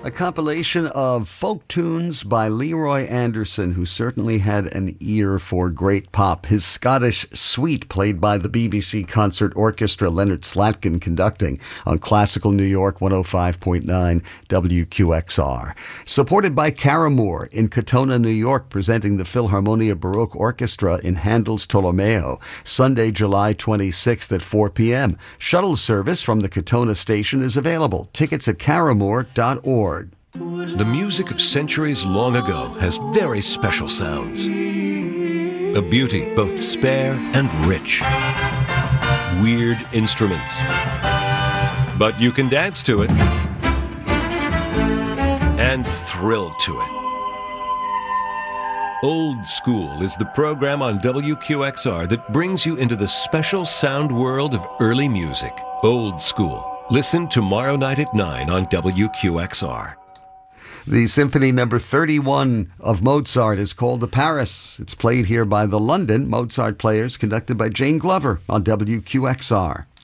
A compilation of folk tunes by Leroy Anderson, who certainly had an ear for great pop. His Scottish Suite, played by the BBC Concert Orchestra, Leonard Slatkin conducting on Classical New York 105.9 WQXR. Supported by Caramoor in Katona, New York, presenting the Philharmonia Baroque Orchestra in Handel's Tolomeo, Sunday, July 26th at 4 p.m. Shuttle service from the Katona station is available. Tickets at caramoor.org. The music of centuries long ago has very special sounds. A beauty both spare and rich. Weird instruments. But you can dance to it and thrill to it. Old School is the program on WQXR that brings you into the special sound world of early music. Old School. Listen tomorrow night at 9 on WQXR. The Symphony Number 31 of Mozart is called the Paris. It's played here by the London Mozart Players, conducted by Jane Glover on WQXR.